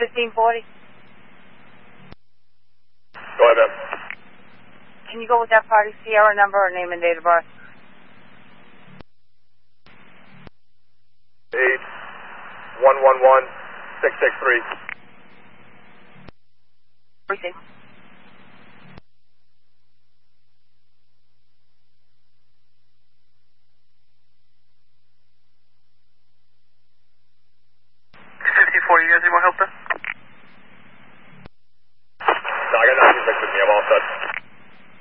1540. Go ahead, ma'am. Can you go with that party Sierra number or name and date of birth? 8111663. Receive. You guys need more help there?